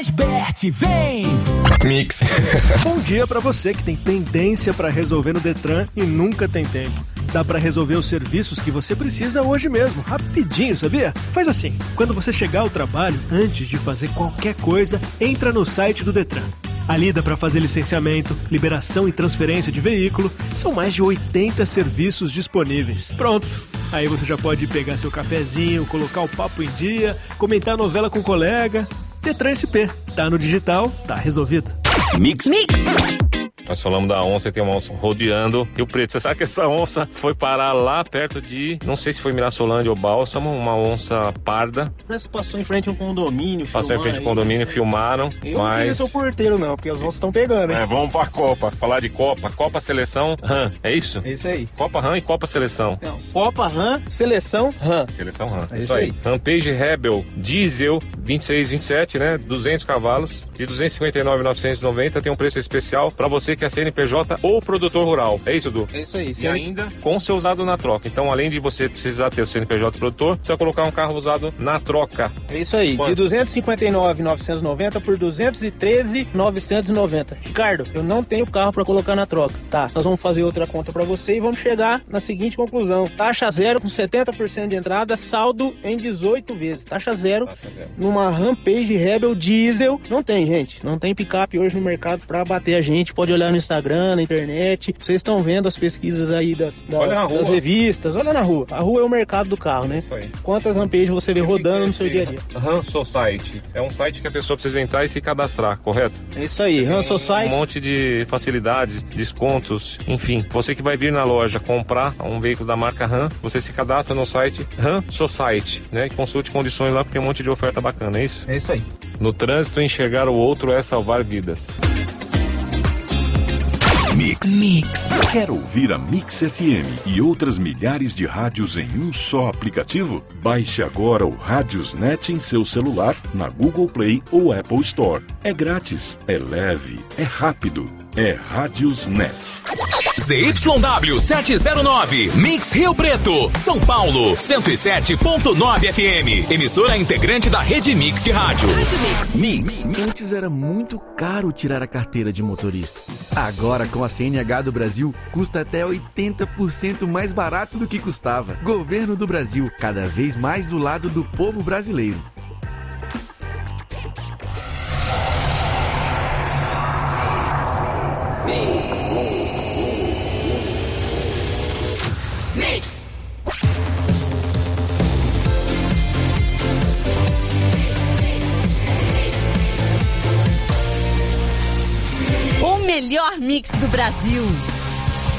Asbert, vem! Mix. Bom dia pra você que tem pendência pra resolver no Detran e nunca tem tempo. Dá pra resolver os serviços que você precisa hoje mesmo, rapidinho, sabia? Faz assim, quando você chegar ao trabalho, antes de fazer qualquer coisa, entra no site do Detran. Ali dá pra fazer licenciamento, liberação e transferência de veículo. São mais de 80 serviços disponíveis. Pronto! Aí você já pode pegar seu cafezinho, colocar o papo em dia, comentar a novela com o colega. Detran SP. Tá no digital, tá resolvido. Mix. Nós falamos da onça e tem uma onça rodeando Rio Preto. Você sabe que essa onça foi parar lá perto de, não sei se foi Mirassolândia ou Bálsamo, uma onça parda. Parece que passou em frente a um condomínio. Passou em frente ao condomínio, filmaram. Eu não queria ser o porteiro não, porque as onças estão pegando, hein? Vamos pra Copa, falar de Copa. Copa Seleção RAM, é isso? É isso aí. Copa RAM e Copa Seleção. Não, Copa RAM, Seleção RAM. Seleção RAM, É isso aí. Rampage Rebel Diesel 2627, né? 200 cavalos, de 259.990, tem um preço especial pra você que é CNPJ ou produtor rural. É isso, Du? É isso aí. E ainda com seu usado na troca. Então, além de você precisar ter o CNPJ produtor, você vai colocar um carro usado na troca. É isso aí. Quanto? De 259.990 por 213.990. Ricardo, eu não tenho carro pra colocar na troca. Tá, nós vamos fazer outra conta pra você e vamos chegar na seguinte conclusão. Taxa zero com 70% de entrada, saldo em 18 vezes. Taxa zero. Numa Rampage Rebel Diesel. Não tem, gente. Não tem picape hoje no mercado pra bater a gente. Pode olhar no Instagram, na internet. Vocês estão vendo as pesquisas aí das revistas. Olha na rua. A rua é o mercado do carro, né? Isso aí. Quantas Rampage você vê rodando no seu dia a dia? RAM Society. É um site que a pessoa precisa entrar e se cadastrar, correto? É isso aí. RAM Society. Um monte de facilidades, descontos, enfim. Você que vai vir na loja comprar um veículo da marca RAM, você se cadastra no site RAM Society, né? E consulte condições lá, porque tem um monte de oferta bacana, é isso? É isso aí. No trânsito, enxergar o outro é salvar vidas. Mix. Quer ouvir a Mix FM e outras milhares de rádios em um só aplicativo? Baixe agora o Radiosnet em seu celular, na Google Play ou Apple Store. É grátis, é leve, é rápido. É Radiosnet. ZYW 709, Mix Rio Preto, São Paulo, 107.9 FM. Emissora integrante da Rede Mix de rádio. Mix. Antes era muito caro tirar a carteira de motorista. Agora, com a CNH do Brasil, custa até 80% mais barato do que custava. Governo do Brasil, cada vez mais do lado do povo brasileiro. O melhor mix do Brasil.